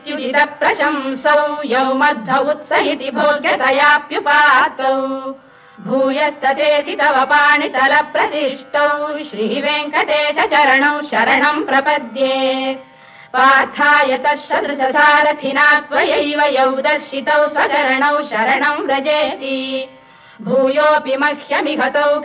त्युदित प्रशंसौ यौ मध्व उत्स इति भोग्यतयाप्युपातौ भूयस्ततेति तव पाणितल प्रतिष्ठौ श्रीवेङ्कटेश चरणौ शरणम् प्रपद्ये पार्थाय तत्सदृशसारथिना त्वयैव यौ दर्शितौ स्वचरणौ शरणम् व्रजेति भूयोऽपि मह्यमिघतौ